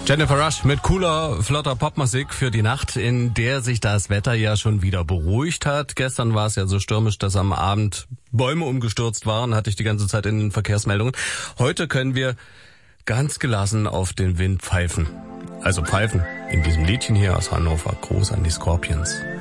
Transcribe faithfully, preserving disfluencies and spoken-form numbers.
Jennifer Rush mit cooler, flotter Popmusik für die Nacht, in der sich das Wetter ja schon wieder beruhigt hat. Gestern war es ja so stürmisch, dass am Abend Bäume umgestürzt waren, hatte ich die ganze Zeit in den Verkehrsmeldungen. Heute können wir ganz gelassen auf den Wind pfeifen. Also pfeifen in diesem Liedchen hier aus Hannover. Gruß an die Scorpions.